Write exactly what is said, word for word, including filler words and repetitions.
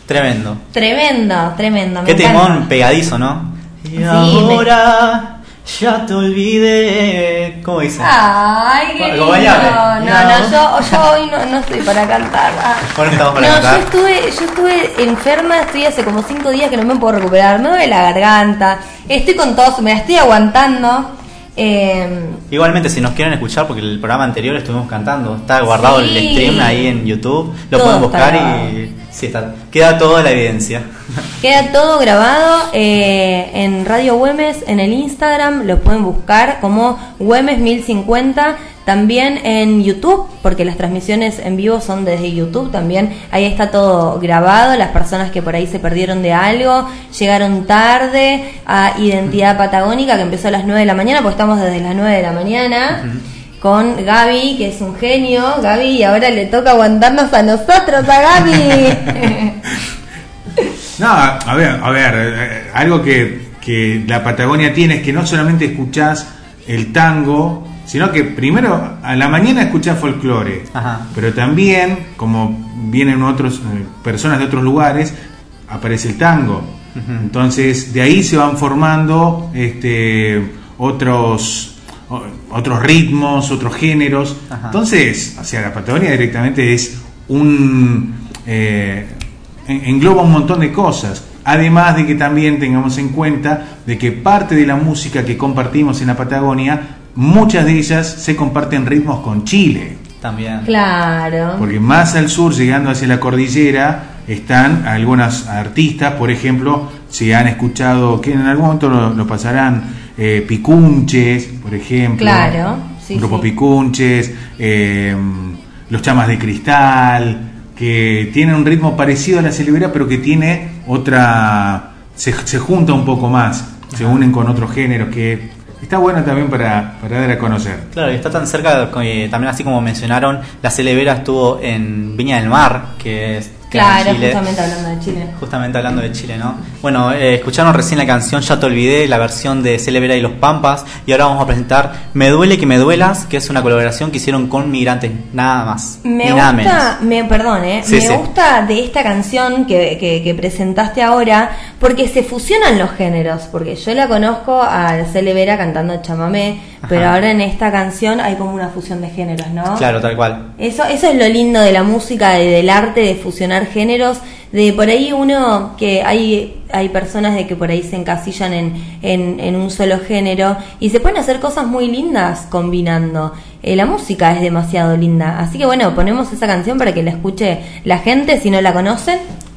Tremendo. Tremendo, tremendo. Qué temón pegadizo, ¿no? Y sí, ahora me... ya te olvidé. ¿Cómo dice? Ay, qué lindo. No, no, no, yo, yo hoy no, no estoy para cantar. ¿Por qué estamos para no, cantar? yo estuve, yo estuve enferma, estoy hace como cinco días que no me puedo recuperar. Me duele la garganta, estoy con tos, me la estoy aguantando. Eh, Igualmente, si nos quieren escuchar, porque el programa anterior estuvimos cantando, está guardado sí, el stream ahí en YouTube, lo todo pueden buscar está y sí, está, queda toda la evidencia. Queda todo grabado eh, en Radio Güemes, en el Instagram, lo pueden buscar como Güemes mil cincuenta, también en YouTube, porque las transmisiones en vivo son desde YouTube también, ahí está todo grabado, las personas que por ahí se perdieron de algo, llegaron tarde a Identidad Patagónica, que empezó a las nueve de la mañana, porque estamos desde las nueve de la mañana. Uh-huh. Con Gaby, que es un genio, Gaby, y ahora le toca aguantarnos a nosotros, a Gaby. No, a ver, a ver, eh, algo que, que la Patagonia tiene es que no solamente escuchás el tango, sino que primero a la mañana escuchás folclore, ajá, pero también, como vienen otros eh, personas de otros lugares, aparece el tango. Uh-huh. Entonces, de ahí se van formando este otros otros ritmos, otros géneros. Ajá. Entonces, o sea, la Patagonia directamente es un eh, engloba un montón de cosas. Además de que también tengamos en cuenta de que parte de la música que compartimos en la Patagonia, muchas de ellas se comparten ritmos con Chile. También. Claro. Porque más al sur, llegando hacia la cordillera, están algunas artistas, por ejemplo, si han escuchado, que en algún momento lo, lo pasarán, eh, Picunches, por ejemplo. Claro. Sí, Grupo sí. Picunches, eh, Los Chamas de Cristal, que tienen un ritmo parecido a la celebera, pero que tiene otra, se, se junta un poco más, se unen con otros géneros, que está bueno también para, para dar a conocer. Claro, y está tan cerca, eh, también así como mencionaron, la celebera estuvo en Viña del Mar, que es... Claro, justamente hablando de Chile. Justamente hablando de Chile, ¿no? Bueno, eh, escucharon recién la canción Ya te olvidé, la versión de Celebera y Los Pampas, y ahora vamos a presentar Me duele que me duelas, que es una colaboración que hicieron con Migrantes, nada más. Me ni gusta, nada me, perdón, eh, sí, me sí. gusta de esta canción que, que, que presentaste ahora, porque se fusionan los géneros, porque yo la conozco a Celebera cantando chamamé, ajá, pero ahora en esta canción hay como una fusión de géneros, ¿no? Claro, tal cual. Eso, eso es lo lindo de la música, y del arte, de fusionar géneros, de por ahí uno que hay hay personas de que por ahí se encasillan en, en, en un solo género y se pueden hacer cosas muy lindas combinando. Eh, la música es demasiado linda, así que bueno, ponemos esa canción para que la escuche la gente si no la conocen.